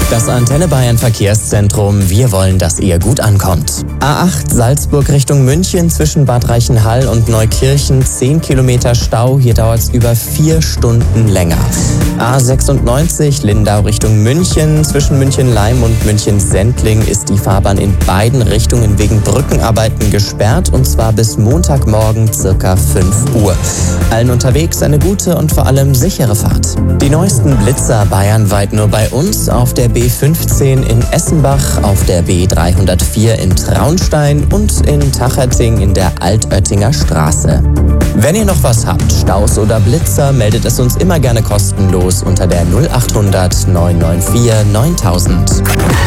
Das Antenne Bayern Verkehrszentrum. Wir wollen, dass ihr gut ankommt. A8 Salzburg Richtung München zwischen Bad Reichenhall und Neukirchen 10 Kilometer Stau. Hier dauert es über 4 Stunden länger. A96 Lindau Richtung München zwischen München-Leim und München-Sendling ist die Fahrbahn in beiden Richtungen wegen Brückenarbeiten gesperrt und zwar bis Montagmorgen circa 5 Uhr. Allen unterwegs eine gute und vor allem sichere Fahrt. Die neuesten Blitzer bayernweit nur bei uns auf der B15 in Essenbach, auf der B304 in Traunstein und in Tacherting in der Altöttinger Straße. Wenn ihr noch was habt, Staus oder Blitzer, meldet es uns immer gerne kostenlos unter der 0800 994 9000.